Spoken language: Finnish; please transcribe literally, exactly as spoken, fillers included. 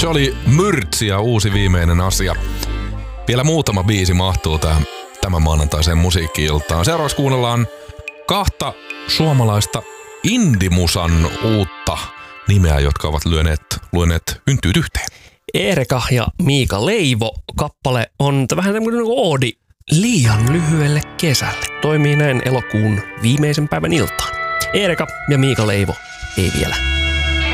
Se oli Myrtsi ja uusi viimeinen asia. Vielä muutama biisi mahtuu tähän tämän maanantaiseen musiikki-iltaan. Seuraavaksi kuunnellaan kahta suomalaista indimusan uutta nimeä, jotka ovat lyöneet, lyöneet hynttyyt yhteen. Eereka ja Miika Leivo kappale on vähän tämmöinen oodi liian lyhyelle kesälle. Toimii näin elokuun viimeisen päivän iltaan. Eereka ja Miika Leivo, ei vielä.